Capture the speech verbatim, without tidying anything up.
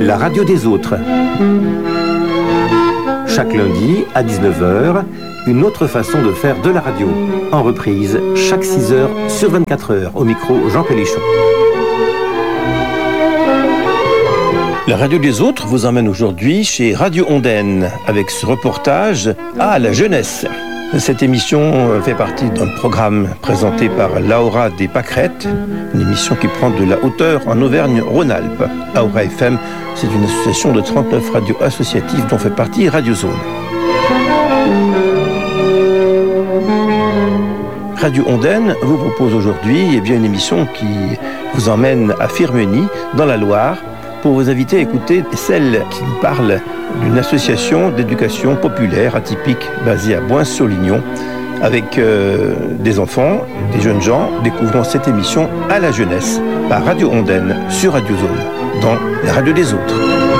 La radio des autres. Chaque lundi à dix-neuf heures, une autre façon de faire de la radio. En reprise, chaque six heures sur vingt-quatre heures. Au micro, Jean Pélichon. La radio des autres vous emmène aujourd'hui chez Radio Ondaine avec ce reportage à la jeunesse. Cette émission fait partie d'un programme présenté par l'Aura des Pâquerettes, une émission qui prend de la hauteur en Auvergne-Rhône-Alpes. Aura F M, c'est une association de trente-neuf radios associatives dont fait partie Radio Zone. Radio Ondaine vous propose aujourd'hui eh bien, une émission qui vous emmène à Firmeny, dans la Loire, pour vous inviter à écouter celle qui parle d'une association d'éducation populaire atypique basée à Boins-sur-Lignon avec euh, des enfants, des jeunes gens. Découvrons cette émission à la jeunesse par Radio Ondaine sur Radio Zone dans la radio des autres.